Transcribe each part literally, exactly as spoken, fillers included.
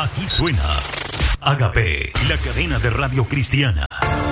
Aquí suena Agape, la cadena de radio cristiana.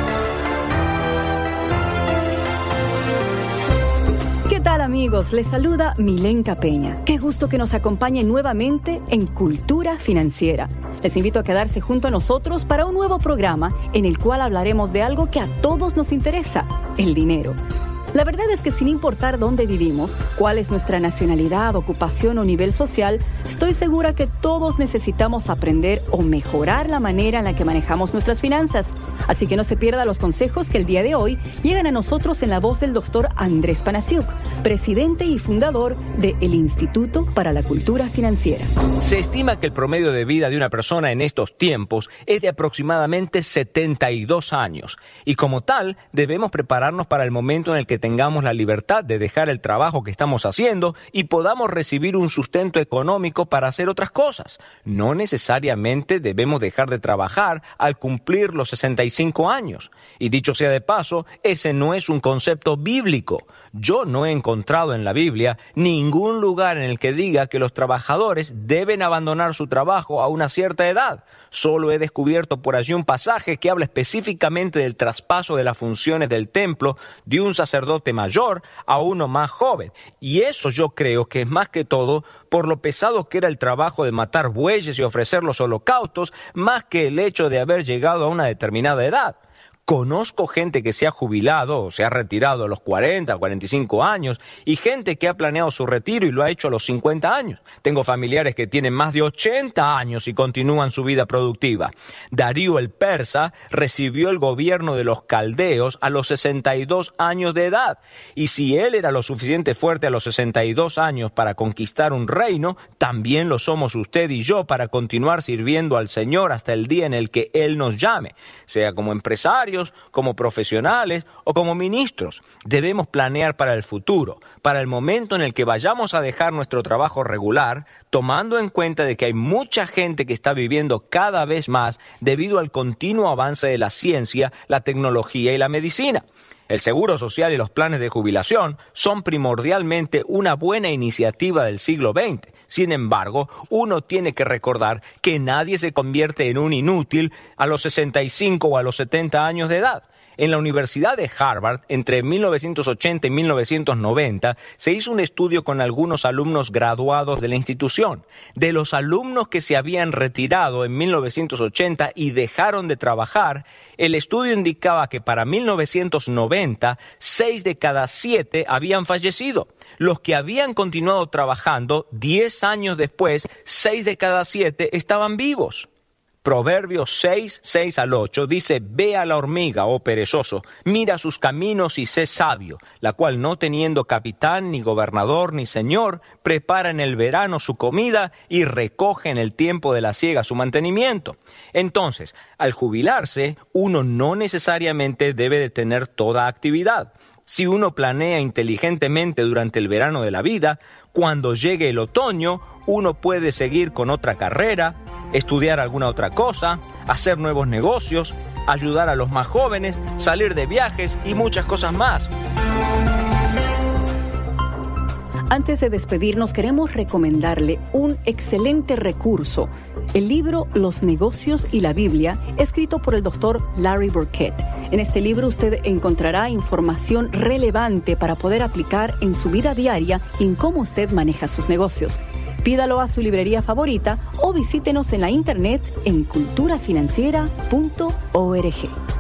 ¿Qué tal, amigos? Les saluda Milenka Peña. Qué gusto que nos acompañen nuevamente en Cultura Financiera. Les invito a quedarse junto a nosotros para un nuevo programa en el cual hablaremos de algo que a todos nos interesa, el dinero. La verdad es que sin importar dónde vivimos, cuál es nuestra nacionalidad, ocupación o nivel social, estoy segura que todos necesitamos aprender o mejorar la manera en la que manejamos nuestras finanzas. Así que no se pierda los consejos que el día de hoy llegan a nosotros en la voz del doctor Andrés Panasiuk, presidente y fundador del Instituto para la Cultura Financiera. Se estima que el promedio de vida de una persona en estos tiempos es de aproximadamente setenta y dos años, y como tal debemos prepararnos para el momento en el que tengamos la libertad de dejar el trabajo que estamos haciendo y podamos recibir un sustento económico para hacer otras cosas. No necesariamente debemos dejar de trabajar al cumplir los sesenta y cinco años. Y dicho sea de paso, ese no es un concepto bíblico. Yo no he encontrado en la Biblia ningún lugar en el que diga que los trabajadores deben abandonar su trabajo a una cierta edad. Solo he descubierto por allí un pasaje que habla específicamente del traspaso de las funciones del templo de un sacerdote mayor a uno más joven. Y eso yo creo que es más que todo por lo pesado que era el trabajo de matar bueyes y ofrecer los holocaustos, más que el hecho de haber llegado a una determinada edad. Conozco gente que se ha jubilado o se ha retirado a los cuarenta, cuarenta y cinco años y gente que ha planeado su retiro y lo ha hecho a los cincuenta años. Tengo familiares que tienen más de ochenta años y continúan su vida productiva. Darío el Persa recibió el gobierno de los caldeos a los sesenta y dos años de edad. Y si él era lo suficiente fuerte a los sesenta y dos años para conquistar un reino, también lo somos usted y yo para continuar sirviendo al Señor hasta el día en el que Él nos llame, sea como empresarios, como profesionales o como ministros. Debemos planear para el futuro, para el momento en el que vayamos a dejar nuestro trabajo regular, tomando en cuenta de que hay mucha gente que está viviendo cada vez más debido al continuo avance de la ciencia, la tecnología y la medicina. El seguro social y los planes de jubilación son primordialmente una buena iniciativa del siglo veinte. Sin embargo, uno tiene que recordar que nadie se convierte en un inútil a los sesenta y cinco o a los setenta años de edad. En la Universidad de Harvard, entre mil novecientos ochenta y mil novecientos noventa, se hizo un estudio con algunos alumnos graduados de la institución. De los alumnos que se habían retirado en mil novecientos ochenta y dejaron de trabajar, el estudio indicaba que para mil novecientos noventa, seis de cada siete habían fallecido. Los que habían continuado trabajando, diez años después, seis de cada siete estaban vivos. Proverbios seis, seis al ocho dice: Ve a la hormiga, oh perezoso, mira sus caminos y sé sabio, la cual no teniendo capitán, ni gobernador, ni señor, prepara en el verano su comida y recoge en el tiempo de la siega su mantenimiento. Entonces, al jubilarse, uno no necesariamente debe de tener toda actividad. Si uno planea inteligentemente durante el verano de la vida, cuando llegue el otoño, uno puede seguir con otra carrera, estudiar alguna otra cosa, hacer nuevos negocios, ayudar a los más jóvenes, salir de viajes y muchas cosas más. Antes de despedirnos, queremos recomendarle un excelente recurso, el libro Los negocios y la Biblia, escrito por el doctor Larry Burkett. En este libro usted encontrará información relevante para poder aplicar en su vida diaria y en cómo usted maneja sus negocios. Pídalo a su librería favorita o visítenos en la internet en cultura financiera punto org.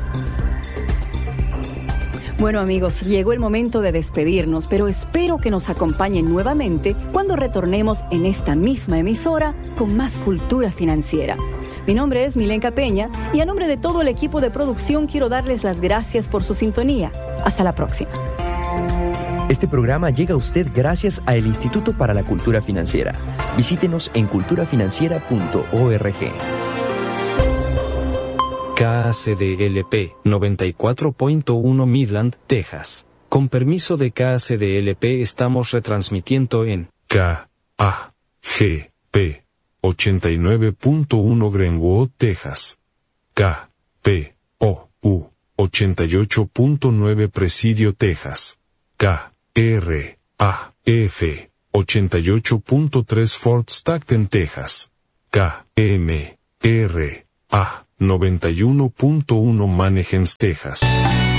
Bueno, amigos, llegó el momento de despedirnos, pero espero que nos acompañen nuevamente cuando retornemos en esta misma emisora con más cultura financiera. Mi nombre es Milenka Peña y a nombre de todo el equipo de producción quiero darles las gracias por su sintonía. Hasta la próxima. Este programa llega a usted gracias a el Instituto para la Cultura Financiera. Visítenos en cultura financiera punto org. K A C D L P noventa y cuatro punto uno Midland, Texas. Con permiso de K A C D L P estamos retransmitiendo en K A G P ochenta y nueve punto uno Greenwood, Texas. K P O U ochenta y ocho punto nueve Presidio, Texas. K R A F ochenta y ocho punto tres Fort Stockton, Texas. K M R A noventa y uno punto uno Manheim, Texas.